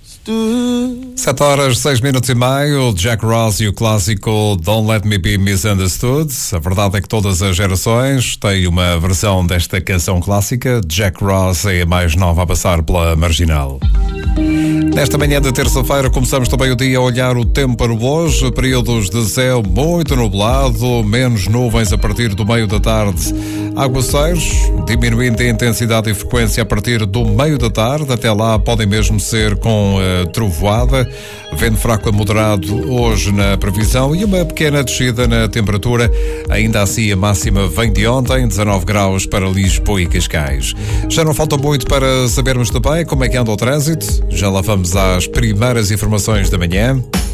7h06, Jack Ross e o clássico Don't Let Me Be Misunderstood. A verdade é que todas as gerações têm uma versão desta canção clássica. Jack Ross é a mais nova a passar pela Marginal. Nesta manhã de terça-feira começamos também o dia a olhar o tempo para hoje. Períodos de céu muito nublado, menos nuvens a partir do meio da tarde. Aguaceiros, diminuindo a intensidade e frequência a partir do meio da tarde. Até lá podem mesmo ser com trovoada. Vento fraco a moderado hoje na previsão e uma pequena descida na temperatura. Ainda assim a máxima vem de ontem, 19 graus para Lisboa e Cascais. Já não falta muito para sabermos também como é que anda o trânsito. Já lá vamos às primeiras informações da manhã.